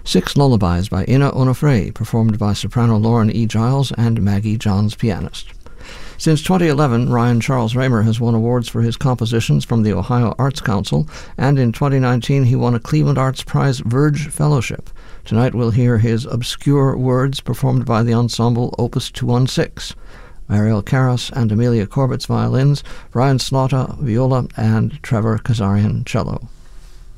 6 lullabies by Ina Onofre, performed by soprano Lauren E. Giles and Maggie Johns, pianist. Since 2011, Ryan Charles Raymer has won awards for his compositions from the Ohio Arts Council, and in 2019 he won a Cleveland Arts Prize Verge Fellowship. Tonight we'll hear his Obscure Words performed by the ensemble Opus 216. Mariel Karras and Amelia Corbett's violins, Brian Slotta viola, and Trevor Kazarian cello.